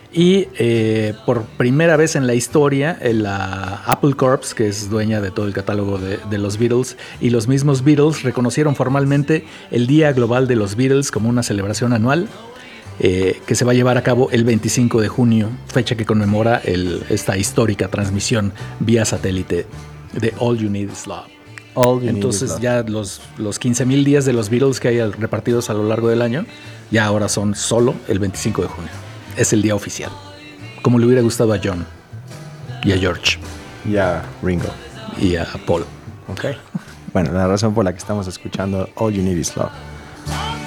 Y por primera vez en la historia, la Apple Corps, que es dueña de todo el catálogo de los Beatles, y los mismos Beatles reconocieron formalmente el Día Global de los Beatles como una celebración anual que se va a llevar a cabo el 25 de junio, fecha que conmemora esta histórica transmisión vía satélite de All You Need Is Love. Entonces ya los 15,000 días de los Beatles que hay repartidos a lo largo del año, ya ahora son solo el 25 de junio. Es el día oficial. Como le hubiera gustado a John y a George. Y a Ringo. Y a Paul. Ok. Bueno, la razón por la que estamos escuchando All You Need Is Love.